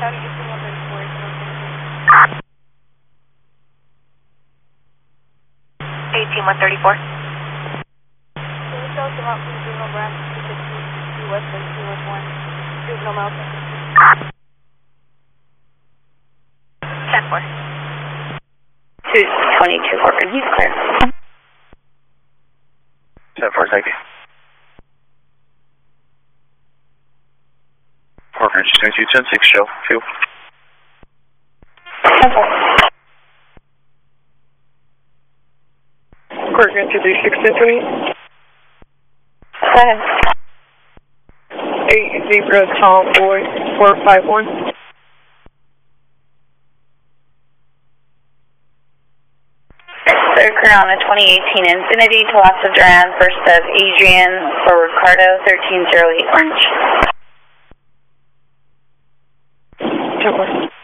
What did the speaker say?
18-134. Ten four. 222 Corcoran, he's clear. 10-4, thank you. Corcoran, 22-10-6, show, fuel. 10-4. Corcoran, 236-10-28. Go ahead. 80 Tom Boy 451. Sir, Corona 2018 Infinity to Los Duran versus Adrian for Ricardo 1308 Orange. 10-4.